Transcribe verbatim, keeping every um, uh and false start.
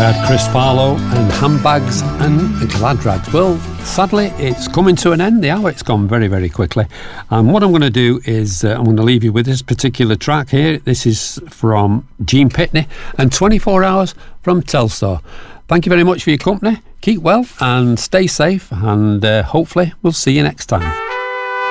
had Chris Farlow and Handbags and Glad Rags. Well, sadly, it's coming to an end. The hour, it's gone very, very quickly. And what I'm going to do is uh, I'm going to leave you with this particular track here. This is from Gene Pitney and twenty-four hours from Telstar. Thank you very much for your company. Keep well and stay safe, and uh, hopefully we'll see you next time.